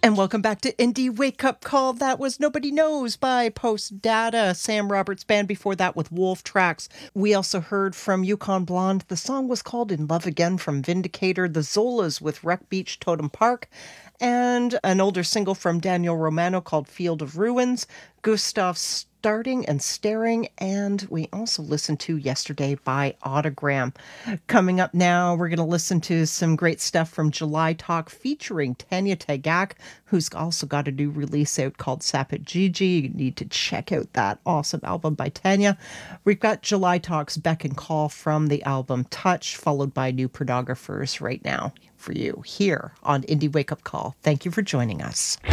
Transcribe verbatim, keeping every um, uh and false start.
And welcome back to Indie Wake Up Call. That was Nobody Knows by Post Data, Sam Roberts Band before that with Wolf Tracks. We also heard from Yukon Blonde. The song was called In Love Again from Vindicator, the Zolas with Wreck Beach Totem Park, and an older single from Daniel Romano called Field of Ruins, Gustav Starting and Staring, and we also listened to Yesterday by Autogram. Coming up now, we're going to listen to some great stuff from July Talk featuring Tanya Tagak, who's also got a new release out called Sapit Gigi. You need to check out that awesome album by Tanya. We've got July Talk's Beck and Call from the album Touch, followed by New Pornographers right now for you here on Indie Wake Up Call. Thank you for joining us.